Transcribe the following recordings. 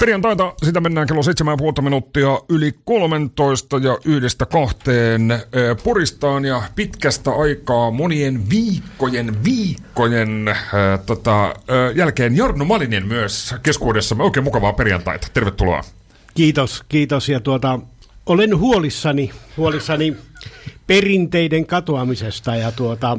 Perjantaita, sitä mennään kello 7,5 minuuttia yli 13 ja 1-2 puristaan ja pitkästä aikaa monien viikkojen jälkeen Jarno Malinen myös keskuudessamme. Oikein mukavaa perjantaita. Tervetuloa. Kiitos ja olen huolissani perinteiden katoamisesta ja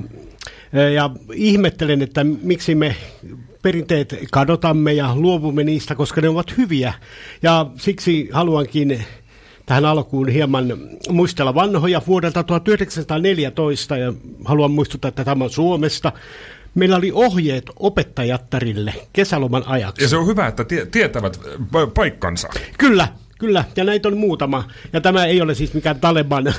ihmettelen, että miksi me perinteet kadotamme ja luovumme niistä, koska ne ovat hyviä. Ja siksi haluankin tähän alkuun hieman muistella vanhoja vuodelta 1914 ja haluan muistuttaa, että tämä on Suomesta. Meillä oli ohjeet opettajattarille kesäloman ajaksi. Ja se on hyvä, että tietävät paikkansa. Kyllä, ja näitä on muutama. Ja tämä ei ole siis mikään Taleban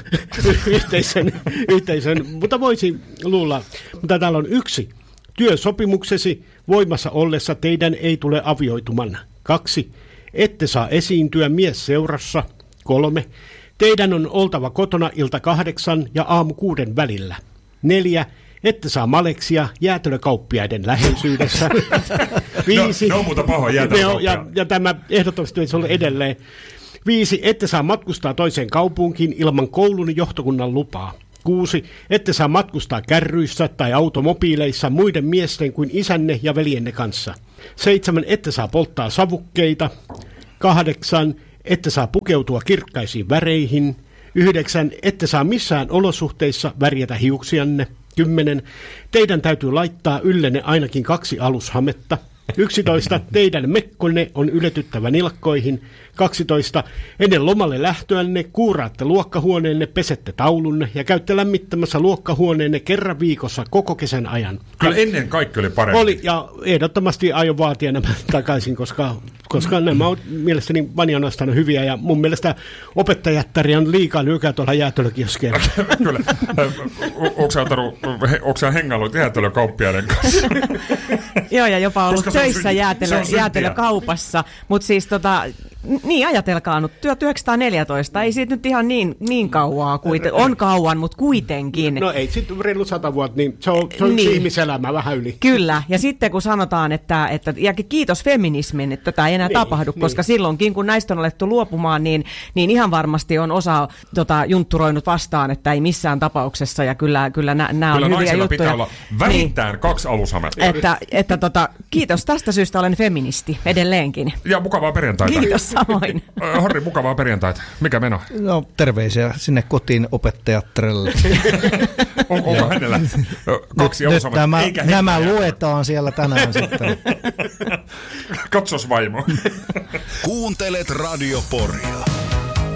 yhteisön, mutta voisi luulla. Mutta täällä on 1. Työsopimuksesi voimassa ollessa teidän ei tule avioituman. 2. Ette saa esiintyä miesseurassa. 3. Teidän on oltava kotona ilta 8 ja aamu 6 välillä. 4. Ette saa maleksia jäätelökauppiaiden läheisyydessä. 5. Ne on muuta pahoa jäätelökauppia. Ja tämä ehdottomasti ei ole edelleen. 5. Ette saa matkustaa toiseen kaupunkiin ilman koulun johtokunnan lupaa. 6. Ette saa matkustaa kärryissä tai automobiileissa muiden miesten kuin isänne ja veljenne kanssa. 7. Ette saa polttaa savukkeita. 8. Ette saa pukeutua kirkkaisiin väreihin. 9. Ette saa missään olosuhteissa värjätä hiuksianne. 10. Teidän täytyy laittaa yllenne ainakin 2 alushametta. 11. Teidän mekkonne on yletyttävä nilkkoihin. 12. Ennen lomalle lähtöänne kuuraatte luokkahuoneenne, pesette taulunne ja käytte lämmittämässä luokkahuoneenne kerran viikossa koko kesän ajan. Kyllä ennen kaikki oli parempi. Ja ehdottomasti aion vaatia nämä takaisin, koska nämä on mielestäni vanianastaan hyviä ja mun mielestä opettajattari on liikaa lyökää tuolla jäätelökioskeilla. Kyllä. Onko sä hengailut jäätelökauppiaiden kanssa? Joo, ja jopa ollut töissä jäätelökaupassa, mutta siis niin ajatelkaa nyt, 1914, ei siitä nyt ihan niin kauaa, on kauan, mutta kuitenkin. No ei sitten reilu 100 vuotta, niin se on niin. Ihmiselämä vähän yli. Kyllä, ja sitten kun sanotaan, että ja kiitos feminismin, että tätä ei enää tapahdu, koska silloinkin kun näistä on alettu luopumaan, niin ihan varmasti on osa juntturoinut vastaan, että ei missään tapauksessa, ja kyllä nämä on hyviä juttuja. Pitää olla vähintään 2 alushametta. Että kiitos, tästä syystä olen feministi edelleenkin. Ja mukavaa perjantaita. Kiitos. Samoin. Harri, mukavaa perjantaita. Mikä meno? No, terveisiä sinne kotiin opettajattarelle. Onko hänellä 2 alusametta? Nämä luetaan siellä tänään sitten. Katsos vaimo. Kuuntelet Radio Poria.